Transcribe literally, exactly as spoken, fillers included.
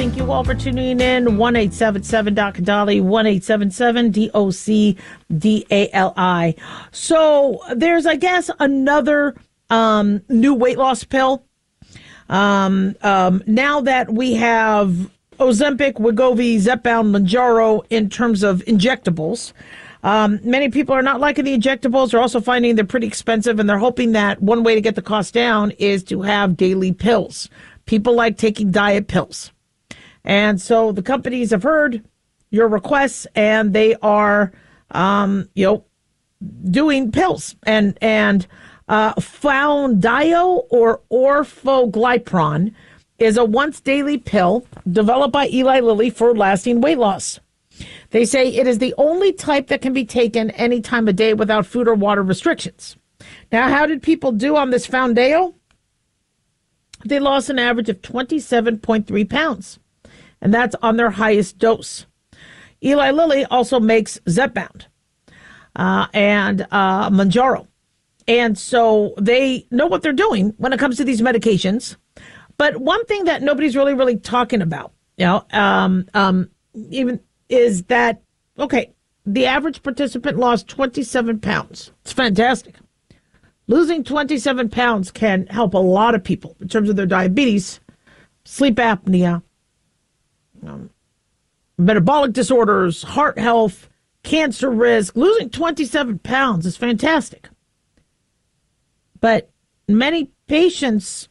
Thank you all for tuning in. one eight seven seven D O C D A L I, one eight seven seven D O C D A L I. So there's, I guess, another um, new weight loss pill. Um, um, now that we have Ozempic, Wegovy, Zepbound, Mounjaro in terms of injectables, um, many people are not liking the injectables. They're also finding they're pretty expensive, and they're hoping that one way to get the cost down is to have daily pills. People like taking diet pills. And so the companies have heard your requests, and they are, um, you know, doing pills. And and uh, Foundayo or Orforglipron is a once-daily pill developed by Eli Lilly for lasting weight loss. They say it is the only type that can be taken any time of day without food or water restrictions. Now, how did people do on this Foundayo? They lost an average of twenty-seven point three pounds. And that's on their highest dose. Eli Lilly also makes Zepbound uh, and uh, Mounjaro. And so they know what they're doing when it comes to these medications. But one thing that nobody's really, really talking about, you know, um, um, even is that, okay, the average participant lost twenty-seven pounds. It's fantastic. Losing twenty-seven pounds can help a lot of people in terms of their diabetes, sleep apnea, Um, metabolic disorders, heart health, cancer risk. Losing twenty-seven pounds is fantastic. But many patients